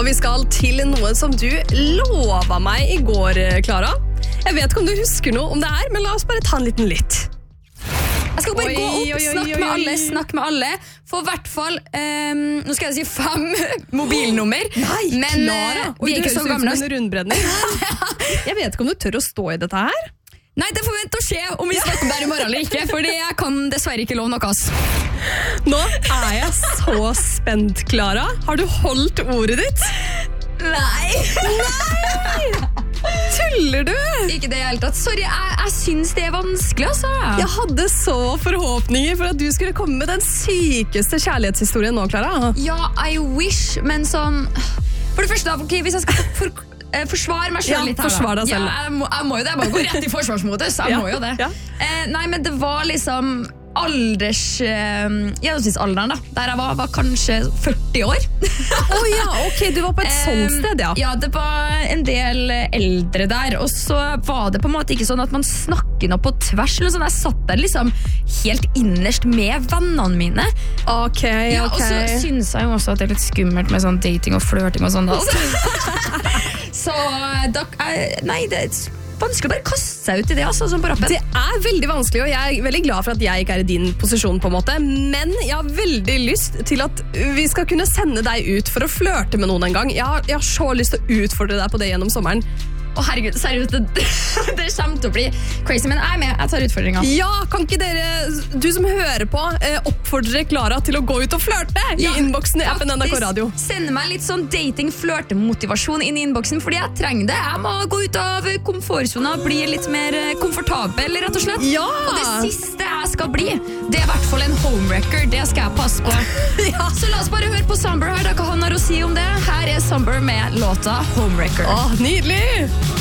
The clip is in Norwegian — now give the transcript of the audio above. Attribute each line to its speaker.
Speaker 1: Og vi skal til noe som du lovet meg I går, Clara. Jeg vet ikke om du husker noe om det her, men la oss bare ta en liten lytt.
Speaker 2: Jeg skal bare gå opp, snakke med alle. For hvert fall, nå skal jeg si 5 mobilnummer.
Speaker 1: Nei,
Speaker 2: men
Speaker 1: Clara!
Speaker 2: vi ikke så gamle.
Speaker 1: En rundbredning. Jeg vet ikke om du tør å stå I dette her.
Speaker 2: Nei, det får vente å skje om vi snakker om det her I morgen eller ikke, fordi jeg kan dessverre ikke love noe, ass.
Speaker 1: Nå jeg så spent, Clara. Har du holdt ordet ditt?
Speaker 2: Nei!
Speaker 1: Tuller du?
Speaker 2: Ikke det I hele tatt. Sorry, jeg synes det vanskelig, altså.
Speaker 1: Jeg hadde så forhåpninger for at du skulle komme med den sykeste kjærlighetshistorien nå, Clara.
Speaker 2: Ja, I wish, men sånn... For det første, okay, hvis jeg skal forsvare meg selv litt her.
Speaker 1: Forsvar deg selv.
Speaker 2: Ja, jeg må jo det, jeg bare går rett I forsvarsmodus. Jeg må jo det.
Speaker 1: Ja.
Speaker 2: Nei, men det var liksom gjennomsnittsalderen da. Der jeg var kanskje 40 år.
Speaker 1: Ja, ok, du var på et sånt sted, ja.
Speaker 2: Ja, det var en del eldre der, og så var det på en måte ikke sånn at man snakker noe på tvers, eller sånn. Jeg satt der liksom helt innerst med vennene mine.
Speaker 1: Ok.
Speaker 2: Ja, og så synes jeg jo også at det litt skummelt med sånn dating og flørting og sånn da. Så nei, det vanskelig å bare kaste seg ut I det, altså, sånn på rappen.
Speaker 1: Det veldig vanskelig, og jeg veldig glad for at jeg ikke I din posisjon på en måte, men jeg har veldig lyst til at vi skal kunne sende deg ut for å flørte med noen en gang. Jeg har så lyst til å utfordre deg på det gjennom sommeren.
Speaker 2: Herregud, seriøst, det kommer til å bli crazy, men jeg med, jeg tar utfordringen.
Speaker 1: Ja, kan ikke dere, du som hører på, oppfordre Clara til å gå ut og flørte I innboksen I appen NRK Radio?
Speaker 2: Send meg litt sånn dating-flørtemotivasjon inn I innboksen, fordi jeg trenger det. Jeg må gå ut av komfortzona og bli litt mer komfortabel, rett og slett.
Speaker 1: Ja!
Speaker 2: Og det siste jeg skal bli, det I hvert fall en homewrecker, det skal jeg passe på.
Speaker 1: Ja.
Speaker 2: Så la oss bare høre på Samber her, da hva han har å si om det. Her Samber med låta Homewrecker.
Speaker 1: Nydelig!